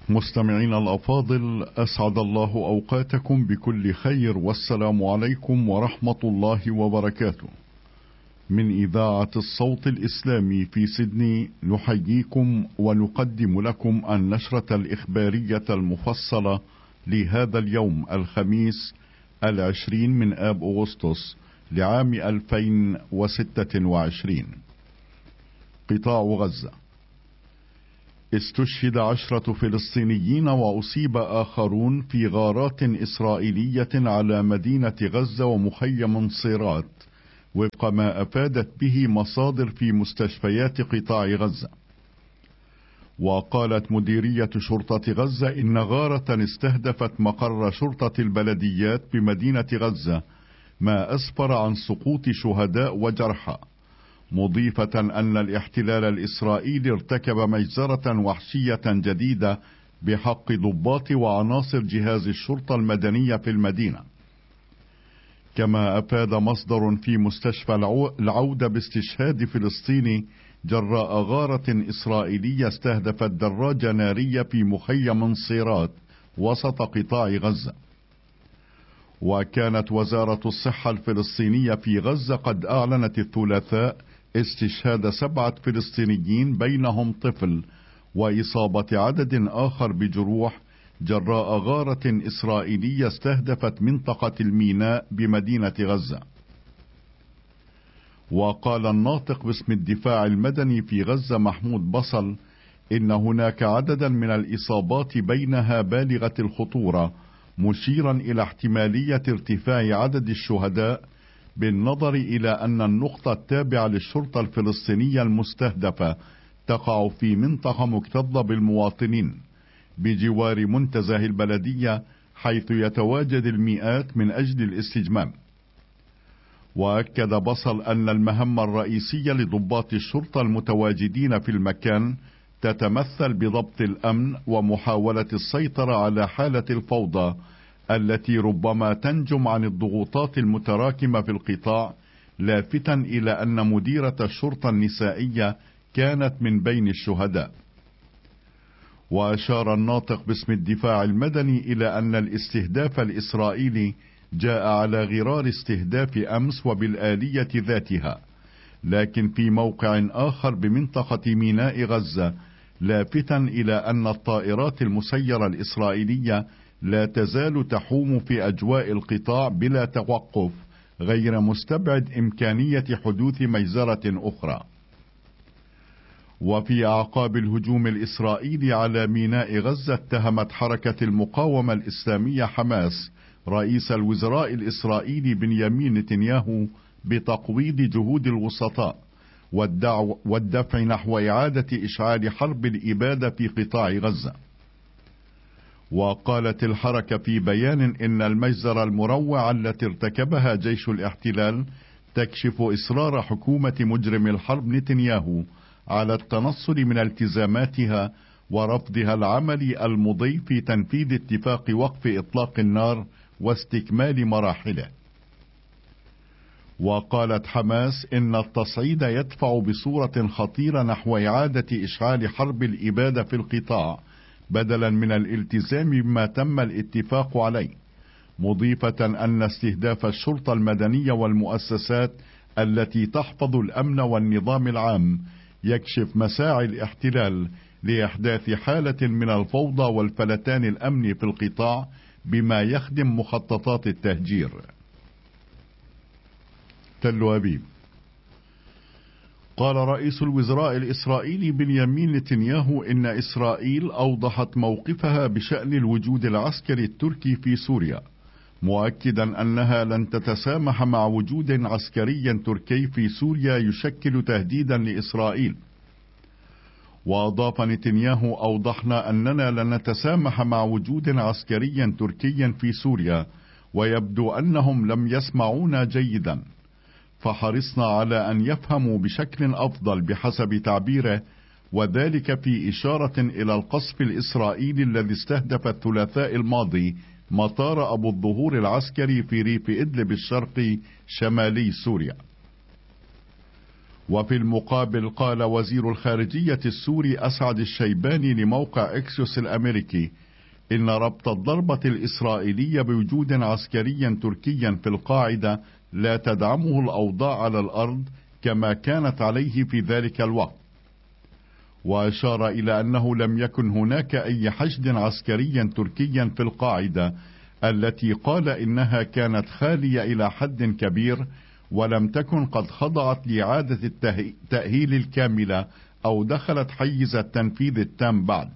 مستمعينا الأفاضل، أسعد الله أوقاتكم بكل خير، والسلام عليكم ورحمة الله وبركاته. من إذاعة الصوت الإسلامي في سيدني نحييكم ونقدم لكم النشرة الإخبارية المفصلة لهذا اليوم الخميس 20 من آب أغسطس لعام 2026. قطاع غزة: استشهد 10 فلسطينيين وأصيب آخرون في غارات إسرائيلية على مدينة غزة ومخيم صيرات، وفق ما أفادت به مصادر في مستشفيات قطاع غزة. وقالت مديرية شرطة غزة إن غارة استهدفت مقر شرطة البلديات بمدينة غزة، ما أسفر عن سقوط شهداء وجرحى، مضيفة أن الاحتلال الإسرائيلي ارتكب مجزرة وحشية جديدة بحق ضباط وعناصر جهاز الشرطة المدنية في المدينة. كما أفاد مصدر في مستشفى العودة باستشهاد فلسطيني جراء غارة إسرائيلية استهدفت دراجة نارية في مخيم صيرات وسط قطاع غزة. وكانت وزارة الصحة الفلسطينية في غزة قد أعلنت الثلاثاء استشهاد 7 فلسطينيين بينهم طفل، وإصابة عدد آخر بجروح جراء غارة إسرائيلية استهدفت منطقة الميناء بمدينة غزة. وقال الناطق باسم الدفاع المدني في غزة محمود بصل إن هناك عددا من الإصابات بينها بالغة الخطورة، مشيرا إلى احتمالية ارتفاع عدد الشهداء بالنظر إلى أن النقطة التابعة للشرطة الفلسطينية المستهدفة تقع في منطقة مكتظة بالمواطنين بجوار منتزه البلدية، حيث يتواجد المئات من أجل الاستجمام. وأكد بصل أن المهمة الرئيسية لضباط الشرطة المتواجدين في المكان تتمثل بضبط الأمن ومحاولة السيطرة على حالة الفوضى التي ربما تنجم عن الضغوطات المتراكمة في القطاع، لافتا إلى أن مديرة الشرطة النسائية كانت من بين الشهداء. وأشار الناطق باسم الدفاع المدني إلى أن الاستهداف الإسرائيلي جاء على غرار استهداف أمس وبالآلية ذاتها، لكن في موقع آخر بمنطقة ميناء غزة، لافتا إلى أن الطائرات المسيرة الإسرائيلية لا تزال تحوم في أجواء القطاع بلا توقف، غير مستبعد إمكانية حدوث مجزرة أخرى. وفي أعقاب الهجوم الإسرائيلي على ميناء غزة، اتهمت حركة المقاومة الإسلامية حماس رئيس الوزراء الإسرائيلي بنيامين نتنياهو بتقويض جهود الوسطاء والدفع نحو إعادة إشعال حرب الإبادة في قطاع غزة. وقالت الحركة في بيان إن المجزرة المروعة التي ارتكبها جيش الاحتلال تكشف إصرار حكومة مجرم الحرب نتنياهو على التنصل من التزاماتها ورفضها العمل المضي في تنفيذ اتفاق وقف إطلاق النار واستكمال مراحله. وقالت حماس إن التصعيد يدفع بصورة خطيرة نحو إعادة إشعال حرب الإبادة في القطاع بدلا من الالتزام بما تم الاتفاق عليه، مضيفة أن استهداف الشرطة المدنية والمؤسسات التي تحفظ الأمن والنظام العام يكشف مساعي الاحتلال لإحداث حالة من الفوضى والفلتان الأمني في القطاع بما يخدم مخططات التهجير. تل أبيب: قال رئيس الوزراء الإسرائيلي بنيامين نتنياهو إن إسرائيل أوضحت موقفها بشأن الوجود العسكري التركي في سوريا، مؤكدا أنها لن تتسامح مع وجود عسكري تركي في سوريا يشكل تهديدا لإسرائيل. وأضاف نتنياهو: أوضحنا أننا لن نتسامح مع وجود عسكري تركي في سوريا، ويبدو أنهم لم يسمعونا جيدا، فحرصنا على أن يفهموا بشكل أفضل بحسب تعبيره، وذلك في إشارة إلى القصف الإسرائيلي الذي استهدف الثلاثاء الماضي مطار أبو الظهور العسكري في ريف إدلب الشرقي شمالي سوريا. وفي المقابل قال وزير الخارجية السوري أسعد الشيباني لموقع إكسيوس الأمريكي إن ربط الضربة الإسرائيلية بوجود عسكري تركي في القاعدة لا تدعمه الأوضاع على الأرض كما كانت عليه في ذلك الوقت، وأشار إلى أنه لم يكن هناك أي حشد عسكري تركي في القاعدة التي قال إنها كانت خالية إلى حد كبير ولم تكن قد خضعت لإعادة التأهيل الكاملة أو دخلت حيز التنفيذ التام بعد.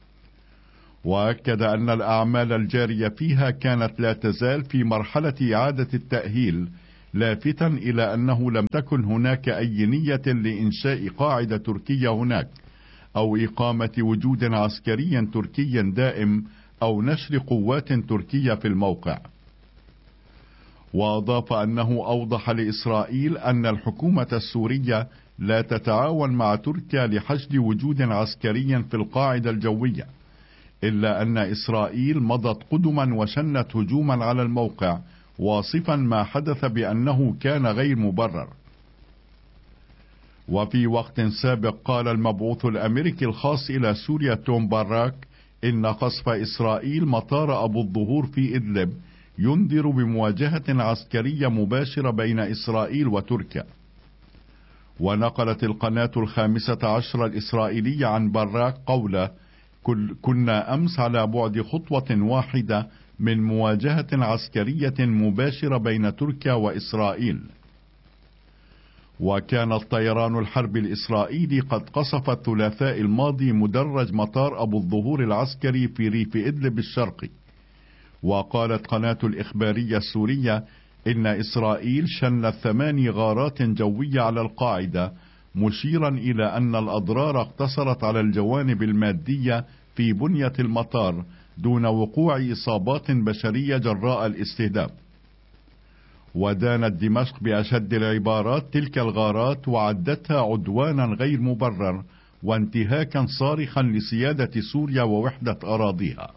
وأكد أن الأعمال الجارية فيها كانت لا تزال في مرحلة إعادة التأهيل، لافتا إلى أنه لم تكن هناك أي نية لإنشاء قاعدة تركية هناك أو إقامة وجود عسكري تركي دائم أو نشر قوات تركية في الموقع. وأضاف أنه أوضح لإسرائيل أن الحكومة السورية لا تتعاون مع تركيا لحشد وجود عسكري في القاعدة الجوية، إلا أن إسرائيل مضت قدما وشنت هجوما على الموقع، واصفا ما حدث بأنه كان غير مبرر. وفي وقت سابق قال المبعوث الأمريكي الخاص إلى سوريا توم باراك إن قصف إسرائيل مطار أبو الظهور في إدلب ينذر بمواجهة عسكرية مباشرة بين إسرائيل وتركيا. ونقلت القناة 15 الإسرائيلية عن باراك قوله: كنا أمس على بعد خطوة واحدة من مواجهة عسكرية مباشرة بين تركيا وإسرائيل. وكان الطيران الحربي الإسرائيلي قد قصف الثلاثاء الماضي مدرج مطار أبو الظهور العسكري في ريف إدلب الشرقي. وقالت قناة الإخبارية السورية إن إسرائيل شنت 8 غارات جوية على القاعدة، مشيرا إلى أن الأضرار اقتصرت على الجوانب المادية في بنية المطار دون وقوع إصابات بشرية جراء الاستهداف. ودانت دمشق بأشد العبارات تلك الغارات وعدتها عدوانا غير مبرر وانتهاكا صارخا لسيادة سوريا ووحدة أراضيها.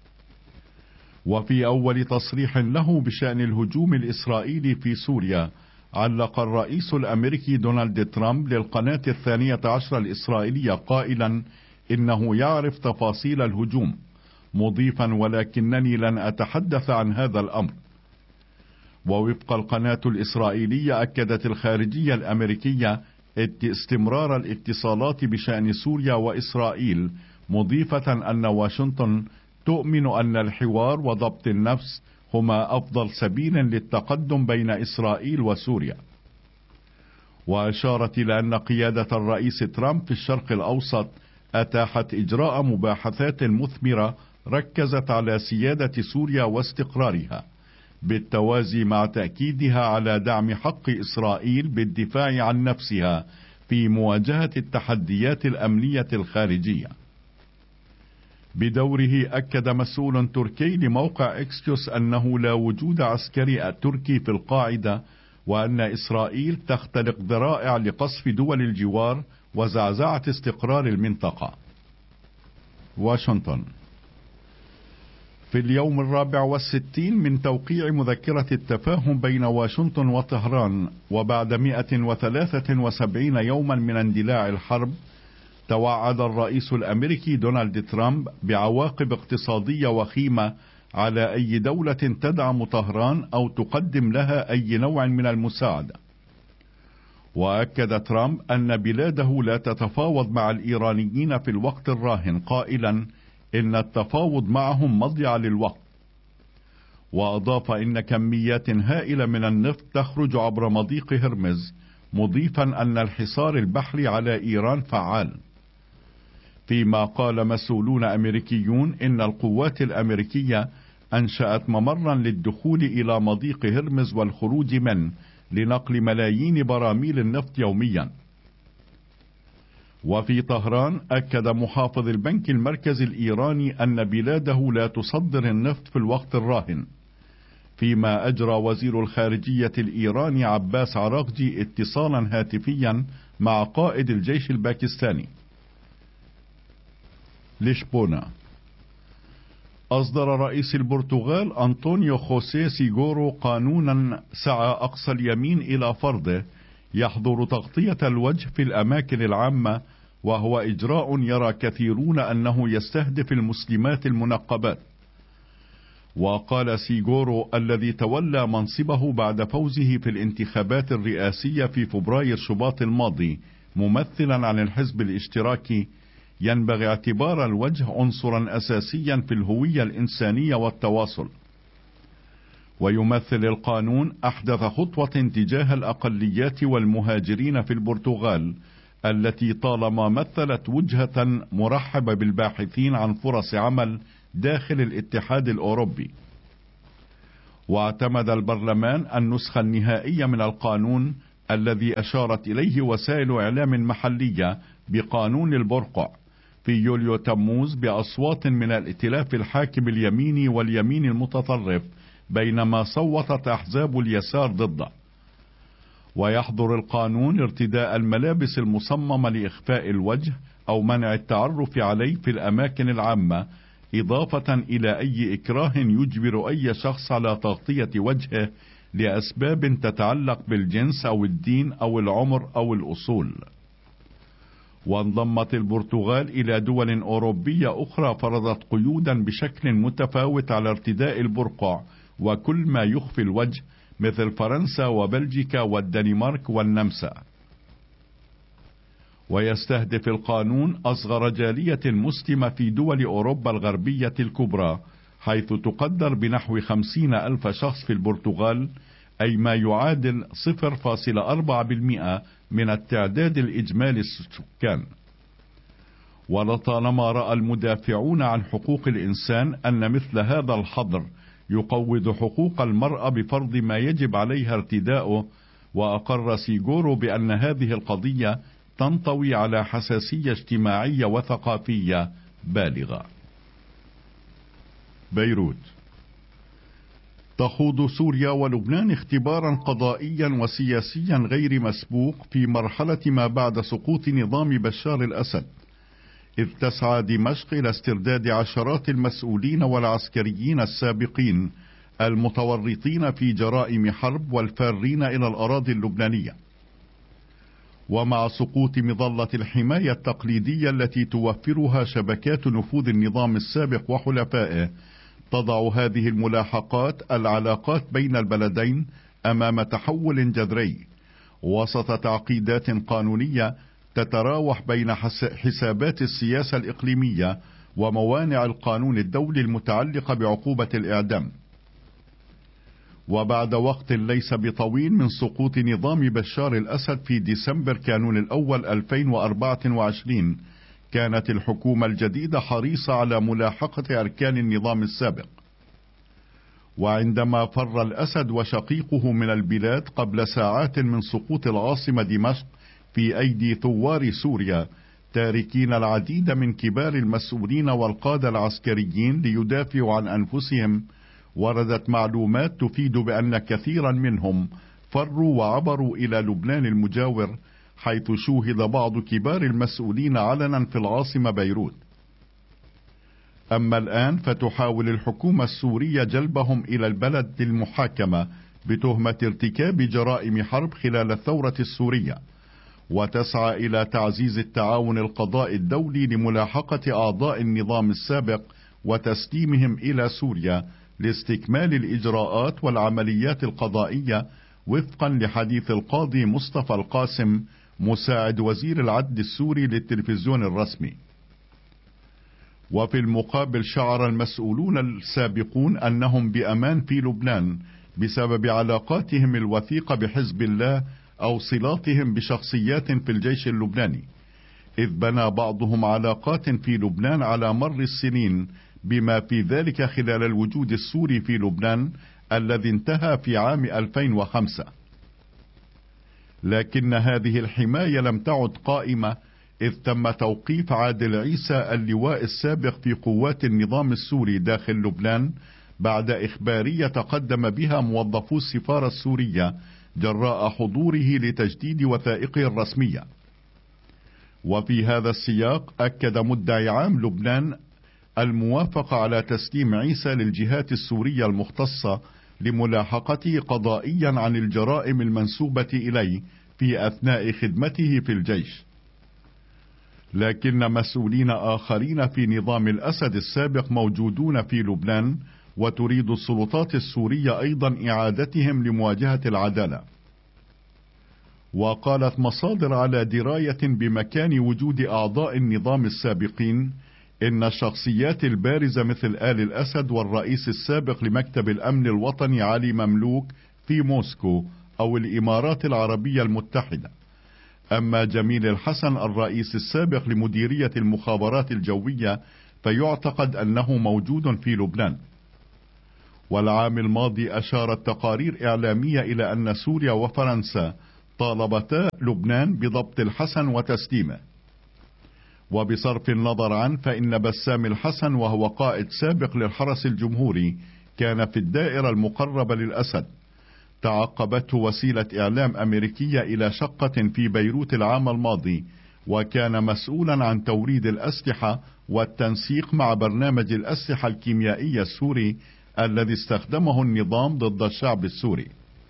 وفي أول تصريح له بشأن الهجوم الإسرائيلي في سوريا، علق الرئيس الأمريكي دونالد ترامب للقناة 12 الإسرائيلية قائلا إنه يعرف تفاصيل الهجوم، مضيفا: ولكنني لن أتحدث عن هذا الأمر. ووفق القناة الإسرائيلية أكدت الخارجية الأمريكية استمرار الاتصالات بشأن سوريا وإسرائيل، مضيفة أن واشنطن تؤمن أن الحوار وضبط النفس هما أفضل سبيل للتقدم بين إسرائيل وسوريا. وأشارت إلى أن قيادة الرئيس ترامب في الشرق الأوسط أتاحت إجراء مباحثات مثمرة ركزت على سيادة سوريا واستقرارها، بالتوازي مع تأكيدها على دعم حق إسرائيل بالدفاع عن نفسها في مواجهة التحديات الأمنية الخارجية. بدوره أكد مسؤول تركي لموقع إكسيوس أنه لا وجود عسكري تركي في القاعدة، وأن إسرائيل تختلق ذرائع لقصف دول الجوار وزعزعة استقرار المنطقة. واشنطن. في اليوم 64 من توقيع مذكرة التفاهم بين واشنطن وطهران، وبعد 173 يوما من اندلاع الحرب، توعد الرئيس الأمريكي دونالد ترامب بعواقب اقتصادية وخيمة على أي دولة تدعم طهران أو تقدم لها أي نوع من المساعدة. وأكد ترامب أن بلاده لا تتفاوض مع الإيرانيين في الوقت الراهن، قائلا إن التفاوض معهم مضيعة للوقت. وأضاف إن كميات هائلة من النفط تخرج عبر مضيق هرمز، مضيفا أن الحصار البحري على إيران فعال. فيما قال مسؤولون أمريكيون إن القوات الأمريكية أنشأت ممرا للدخول إلى مضيق هرمز والخروج منه لنقل ملايين براميل النفط يوميا. وفي طهران أكد محافظ البنك المركزي الإيراني أن بلاده لا تصدر النفط في الوقت الراهن، فيما أجرى وزير الخارجية الإيراني عباس عراقجي اتصالا هاتفيا مع قائد الجيش الباكستاني. لشبونة. أصدر رئيس البرتغال أنطونيو خوسيه سيغورو قانونا سعى أقصى اليمين إلى فرضه، يحظر تغطية الوجه في الأماكن العامة، وهو إجراء يرى كثيرون أنه يستهدف المسلمات المنقبات. وقال سيغورو الذي تولى منصبه بعد فوزه في الانتخابات الرئاسية في فبراير شباط الماضي ممثلا عن الحزب الاشتراكي: ينبغي اعتبار الوجه عنصرا أساسيا في الهوية الإنسانية والتواصل. ويمثل القانون أحدث خطوة تجاه الأقليات والمهاجرين في البرتغال، التي طالما مثلت وجهة مرحبة بالباحثين عن فرص عمل داخل الاتحاد الأوروبي. واعتمد البرلمان النسخة النهائية من القانون الذي أشارت إليه وسائل إعلام محلية بقانون البرقع في يوليو تموز بأصوات من الائتلاف الحاكم اليميني واليمين المتطرف، بينما صوتت أحزاب اليسار ضده. ويحظر القانون ارتداء الملابس المصممة لإخفاء الوجه أو منع التعرف عليه في الأماكن العامة، إضافة إلى أي إكراه يجبر أي شخص على تغطية وجهه لأسباب تتعلق بالجنس أو الدين أو العمر أو الأصول. وانضمت البرتغال إلى دول أوروبية أخرى فرضت قيودا بشكل متفاوت على ارتداء البرقع وكل ما يخفي الوجه، مثل فرنسا وبلجيكا والدنمارك والنمسا. ويستهدف القانون أصغر جالية مسلمة في دول أوروبا الغربية الكبرى، حيث تقدر بنحو 50,000 شخص في البرتغال، أي ما يعادل 0.4% من التعداد الإجمالي السكان. ولطالما رأى المدافعون عن حقوق الإنسان أن مثل هذا الحظر يقوض حقوق المرأة بفرض ما يجب عليها ارتداؤه، وأقر سيغورو بأن هذه القضية تنطوي على حساسية اجتماعية وثقافية بالغة. بيروت: تخوض سوريا ولبنان اختبارا قضائيا وسياسيا غير مسبوق في مرحلة ما بعد سقوط نظام بشار الأسد، إذ تسعى دمشق إلى استرداد عشرات المسؤولين والعسكريين السابقين المتورطين في جرائم حرب والفارين إلى الأراضي اللبنانية. ومع سقوط مظلة الحماية التقليدية التي توفرها شبكات نفوذ النظام السابق وحلفائه، تضع هذه الملاحقات العلاقات بين البلدين أمام تحول جذري، وسط تعقيدات قانونية تتراوح بين حسابات السياسة الإقليمية وموانع القانون الدولي المتعلقة بعقوبة الإعدام. وبعد وقت ليس بطويل من سقوط نظام بشار الأسد في ديسمبر كانون الأول 2024، كانت الحكومة الجديدة حريصة على ملاحقة أركان النظام السابق. وعندما فر الأسد وشقيقه من البلاد قبل ساعات من سقوط العاصمة دمشق في أيدي ثوار سوريا، تاركين العديد من كبار المسؤولين والقادة العسكريين ليدافعوا عن أنفسهم، وردت معلومات تفيد بأن كثيرا منهم فروا وعبروا إلى لبنان المجاور، حيث شوهد بعض كبار المسؤولين علنا في العاصمة بيروت. أما الآن فتحاول الحكومة السورية جلبهم إلى البلد للمحاكمة بتهمة ارتكاب جرائم حرب خلال الثورة السورية، وتسعى إلى تعزيز التعاون القضائي الدولي لملاحقة أعضاء النظام السابق وتسليمهم إلى سوريا لاستكمال الإجراءات والعمليات القضائية، وفقا لحديث القاضي مصطفى القاسم مساعد وزير العدل السوري للتلفزيون الرسمي. وفي المقابل شعر المسؤولون السابقون أنهم بأمان في لبنان بسبب علاقاتهم الوثيقة بحزب الله أو صلاتهم بشخصيات في الجيش اللبناني، إذ بنى بعضهم علاقات في لبنان على مر السنين، بما في ذلك خلال الوجود السوري في لبنان الذي انتهى في عام 2005. لكن هذه الحماية لم تعد قائمة، إذ تم توقيف عادل عيسى اللواء السابق في قوات النظام السوري داخل لبنان بعد إخبارية تقدم بها موظفو السفارة السورية جراء حضوره لتجديد وثائقه الرسمية. وفي هذا السياق أكد مدعي عام لبنان الموافقة على تسليم عيسى للجهات السورية المختصة لملاحقته قضائيا عن الجرائم المنسوبة إليه في أثناء خدمته في الجيش. لكن مسؤولين آخرين في نظام الأسد السابق موجودون في لبنان، وتريد السلطات السورية أيضا إعادتهم لمواجهة العدالة. وقالت مصادر على دراية بمكان وجود أعضاء النظام السابقين إن الشخصيات البارزة مثل آل الأسد والرئيس السابق لمكتب الأمن الوطني علي مملوك في موسكو أو الإمارات العربية المتحدة. أما جميل الحسن الرئيس السابق لمديرية المخابرات الجوية فيعتقد أنه موجود في لبنان. والعام الماضي أشارت تقارير إعلامية إلى أن سوريا وفرنسا طالبتا لبنان بضبط الحسن وتسليمه. وبصرف النظر عنه فإن بسام الحسن وهو قائد سابق للحرس الجمهوري كان في الدائرة المقربة للأسد. تعقبته وسيلة إعلام أمريكية إلى شقة في بيروت العام الماضي، وكان مسؤولا عن توريد الأسلحة والتنسيق مع برنامج الأسلحة الكيميائية السوري الذي استخدمه النظام ضد الشعب السوري.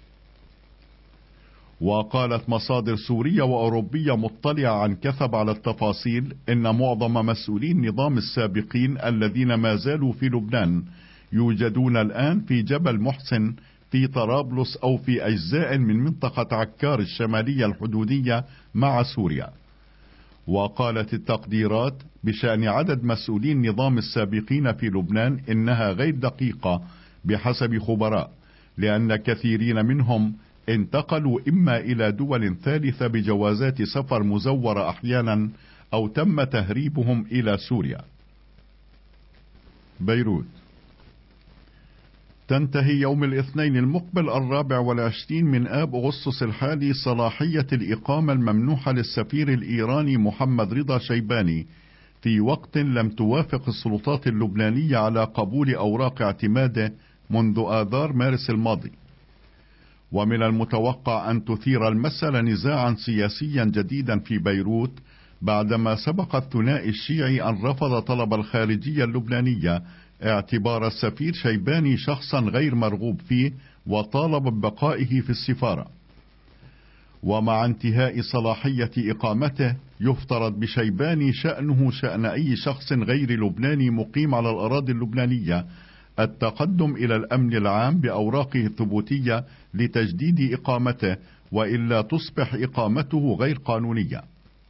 وقالت مصادر سورية وأوروبية مطلعة عن كثب على التفاصيل إن معظم مسؤولي النظام السابقين الذين ما زالوا في لبنان يوجدون الآن في جبل محسن في طرابلس أو في أجزاء من منطقة عكار الشمالية الحدودية مع سوريا. وقالت التقديرات بشأن عدد مسؤولي النظام السابقين في لبنان إنها غير دقيقة بحسب خبراء، لأن كثيرين منهم انتقلوا إما إلى دول ثالثة بجوازات سفر مزورة أحيانا، أو تم تهريبهم إلى سوريا. بيروت. تنتهي يوم الاثنين المقبل 24 من آب أغسطس الحالي صلاحية الإقامة الممنوحة للسفير الإيراني محمد رضا شيباني في وقت لم توافق السلطات اللبنانية على قبول أوراق اعتماده منذ آذار مارس الماضي. ومن المتوقع أن تثير المسألة نزاعا سياسيا جديدا في بيروت بعدما سبق الثنائي الشيعي أن رفض طلب الخارجية اللبنانية اعتبار السفير شيباني شخصا غير مرغوب فيه، وطالب ببقائه في السفارة. ومع انتهاء صلاحية إقامته يفترض بشيباني شأنه شأن أي شخص غير لبناني مقيم على الأراضي اللبنانية التقدم إلى الأمن العام بأوراقه الثبوتية لتجديد إقامته، وإلا تصبح إقامته غير قانونية.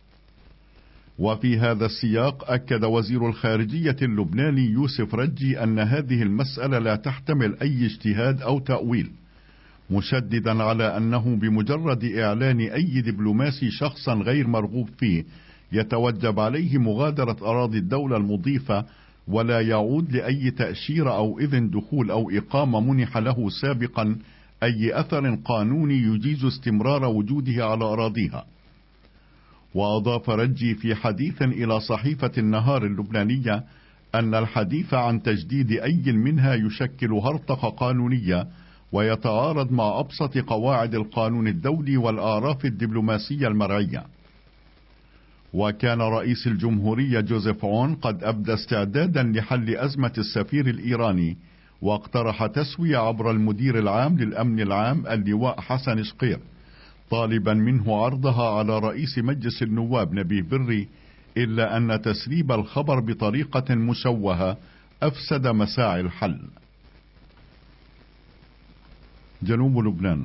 وفي هذا السياق أكد وزير الخارجية اللبناني يوسف رجي أن هذه المسألة لا تحتمل أي اجتهاد أو تأويل، مشددا على أنه بمجرد إعلان أي دبلوماسي شخصا غير مرغوب فيه يتوجب عليه مغادرة أراضي الدولة المضيفة، ولا يعود لأي تأشيرة أو إذن دخول أو إقامة منح له سابقا أي أثر قانوني يجيز استمرار وجوده على أراضيها. وأضاف رجي في حديث إلى صحيفة النهار اللبنانية أن الحديث عن تجديد أي منها يشكل هرطقة قانونية ويتعارض مع أبسط قواعد القانون الدولي والآراف الدبلوماسية المرعية. وكان رئيس الجمهورية جوزيف عون قد أبدى استعدادا لحل أزمة السفير الإيراني، واقترح تسوية عبر المدير العام للأمن العام اللواء حسن شقير، طالبا منه عرضها على رئيس مجلس النواب نبيه بري، إلا أن تسريب الخبر بطريقة مشوهة أفسد مساعي الحل. جنوب لبنان.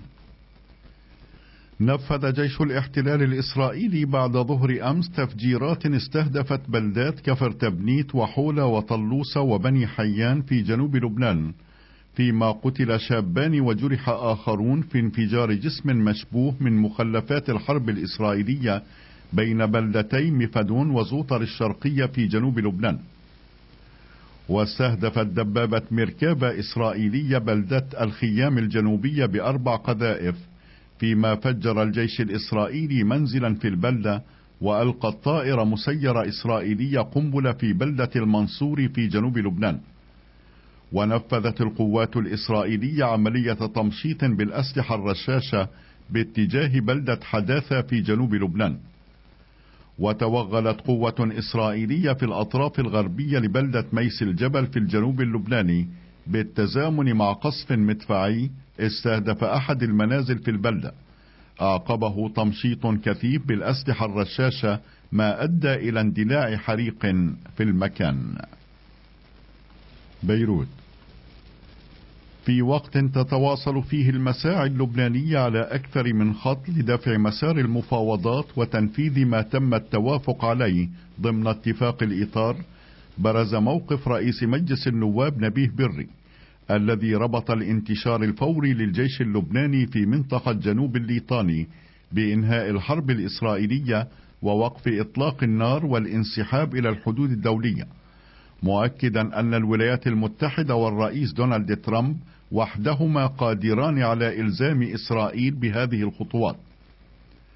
نفذ جيش الاحتلال الإسرائيلي بعد ظهر أمس تفجيرات استهدفت بلدات كفر تبنيت وحولة وطلوسة وبني حيان في جنوب لبنان، فيما قتل شابان وجرح آخرون في انفجار جسم مشبوه من مخلفات الحرب الإسرائيلية بين بلدتي مفدون وزوطر الشرقية في جنوب لبنان. واستهدفت دبابة مركبة إسرائيلية بلدة الخيام الجنوبية ب4 قذائف، فيما فجر الجيش الإسرائيلي منزلا في البلدة، وألقت طائرة مسيرة إسرائيلية قنبلة في بلدة المنصور في جنوب لبنان. ونفذت القوات الإسرائيلية عملية تمشيط بالأسلحة الرشاشة باتجاه بلدة حداثة في جنوب لبنان. وتوغلت قوة إسرائيلية في الأطراف الغربية لبلدة ميس الجبل في الجنوب اللبناني بالتزامن مع قصف مدفعي استهدف أحد المنازل في البلدة، أعقبه تمشيط كثيف بالأسلحة الرشاشة ما أدى إلى اندلاع حريق في المكان. بيروت. في وقت تتواصل فيه المساعي اللبنانية على أكثر من خط لدفع مسار المفاوضات وتنفيذ ما تم التوافق عليه ضمن اتفاق الإطار، برز موقف رئيس مجلس النواب نبيه بري الذي ربط الانتشار الفوري للجيش اللبناني في منطقة جنوب الليطاني بإنهاء الحرب الإسرائيلية ووقف إطلاق النار والانسحاب إلى الحدود الدولية، مؤكدا أن الولايات المتحدة والرئيس دونالد ترامب وحدهما قادران على إلزام إسرائيل بهذه الخطوات.